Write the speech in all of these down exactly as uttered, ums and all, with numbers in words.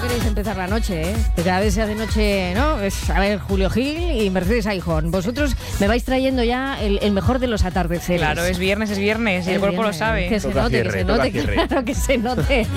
queréis empezar la noche, ¿eh? Que cada vez se hace noche, ¿no? Es, a ver, Julio Gil y Mercedes Aijón. Vosotros me vais trayendo ya el, el mejor de los atardeceres. Claro, es viernes, es viernes y el cuerpo lo sabe. Que se Toca note, cierre, que se toca note, cierre. claro que se note.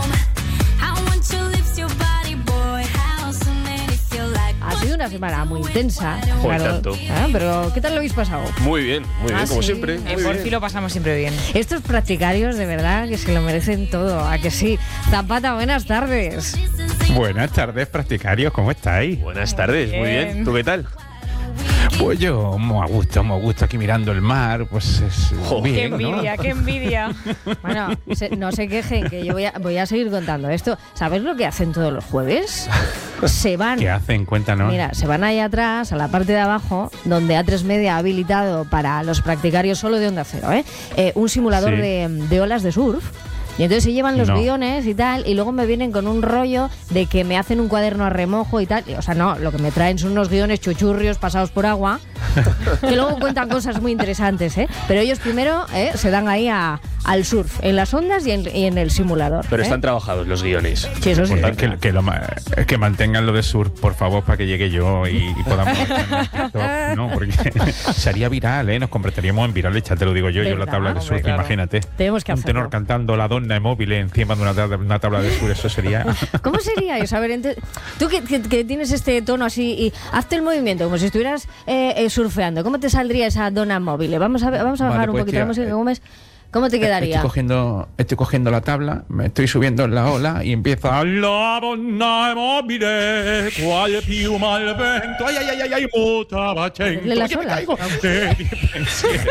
Ha sido una semana muy intensa. Joder, claro. tanto. Ah, pero ¿qué tal lo habéis pasado? Muy bien, muy bien, Ah, como sí. siempre. En Muy bien. Porfi lo pasamos siempre bien. Estos practicarios, de verdad, que se lo merecen todo. ¿A que sí? Zapata, buenas tardes. Buenas tardes, practicarios, ¿cómo estáis? Buenas tardes, muy Bien. bien. ¿Tú qué tal? Pues yo, muy a gusto, muy a gusto aquí mirando el mar, pues es Jo, bien, ¡Qué ¿no? envidia, qué envidia! Bueno, se- no se quejen, que yo voy a, voy a seguir contando esto. ¿Sabes lo que hacen todos los jueves? Se van... ¿Qué hacen? Cuéntanos. Mira, se van ahí atrás, a la parte de abajo, donde A tres Media ha habilitado para los practicarios solo de Onda Cero, ¿eh? Eh, un simulador Sí. de, de olas de surf. Y entonces se llevan los No. guiones y tal, y luego me vienen con un rollo de que me hacen un cuaderno a remojo y tal. O sea, no, lo que me traen son unos guiones chuchurrios pasados por agua, que luego cuentan cosas muy interesantes, ¿eh? Pero ellos primero ¿eh? se dan ahí a, al surf, en las ondas y en, y en el simulador. Pero ¿eh? están trabajados los guiones. Sí, eso sí. Pues que, que, lo ma- que mantengan lo de sur, por favor, para que llegue yo y, y podamos... no, porque sería viral, ¿eh? Nos convertiríamos en virales, ya te lo digo yo, yo en la ¿Verdad? tabla de Hombre, surf, claro. imagínate. Tenemos que Un hacerlo. tenor cantando la donna móvil encima de una, tabla- una tabla de sur, eso sería... ¿Cómo sería eso? A ver, ente- tú que, que- que tienes este tono así y hazte el movimiento como si estuvieras eh, eh, surfeando. ¿Cómo te saldría esa dona móvil? Vamos a, ver- vamos a bajar Vale, un pues, poquito la tía, música. eh, ¿Cómo, es? ¿Cómo te quedaría? Estoy cogiendo, estoy cogiendo la tabla, me estoy subiendo en la ola y empieza la donna móvile, quale piuma al vento, ay, ay, ay, ay, ay, muta bacento, Hacerle las oye, me olas. caigo de mi pensiero.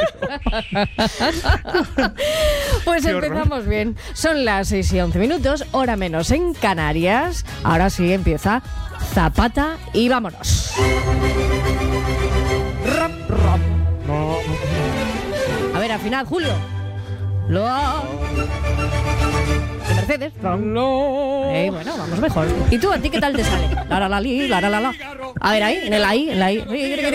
Pues Qué horror. empezamos bien. Son las seis y once minutos, hora menos en Canarias. Ahora sí empieza Zapata y vámonos. Rap, rap. A ver, al final, Julio. Lo. De Mercedes. Lo. Eh, bueno, vamos mejor. ¿Y tú, a ti qué tal te sale? La la la li, la la la la. A ver, ahí, en el ahí, en la ahí.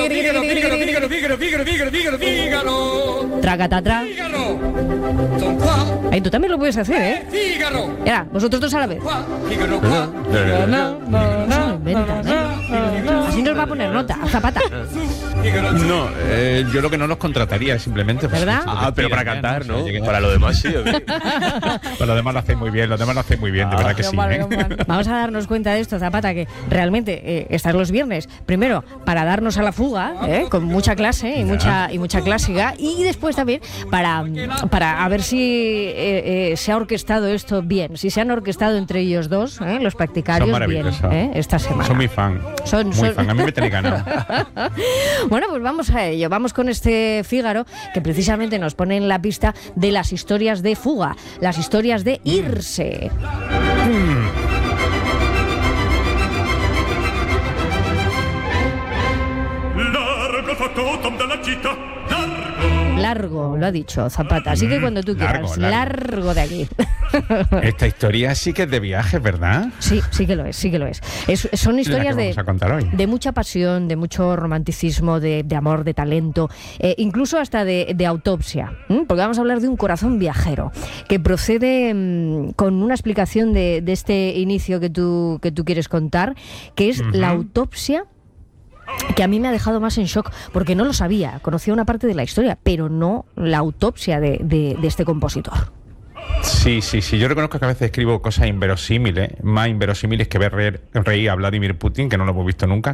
Tracatatra. Ahí tú también lo puedes hacer, ¿eh? Mira, vosotros dos a la vez. No inventan, ¿eh? Así nos va a poner nota, a Zapata. No, eh, yo lo que no los contrataría es simplemente... pues, ¿Verdad? si lo Ah, pero para pidan, cantar, O ¿no? sea, llegue- Para lo demás sí. ¿o qué? Para lo demás lo hacéis muy bien, lo demás lo hacéis muy bien, de verdad que sí. ¿eh? Vamos a darnos cuenta de esto, Zapata, que realmente eh, están los viernes, primero para darnos a la fuga, ¿eh? Con mucha clase y mucha y mucha clásica, y después también para, para a ver si eh, eh, se ha orquestado esto bien, si se han orquestado entre ellos dos, ¿eh? Los Son practicarios bien, maravillosos. ¿eh? Esta semana. Son muy fan. Son- muy son- fan, a mí me tenéis ganado. Bueno, pues vamos a ello. Vamos con este Fígaro que precisamente nos pone en la pista de las historias de fuga, las historias de irse. Largo fatotum dalla città, largo. Largo, lo ha dicho Zapata. Así que cuando tú largo, quieras, largo. largo de aquí. Esta historia sí que es de viaje, ¿verdad? Sí, sí que lo es, sí que lo es. Es- son historias que de, vamos a contar hoy. de mucha pasión, de mucho romanticismo, de, de amor, de talento, eh, incluso hasta de, de autopsia, ¿m? Porque vamos a hablar de un corazón viajero que procede mm, con una explicación de, de este inicio que tú, que tú quieres contar, que es la autopsia, que a mí me ha dejado más en shock porque no lo sabía, conocía una parte de la historia, pero no la autopsia de, de- de este compositor. Sí, sí, sí. Yo reconozco que a veces escribo cosas inverosímiles, más inverosímiles que ver reír, reír a Vladimir Putin, que no lo hemos visto nunca.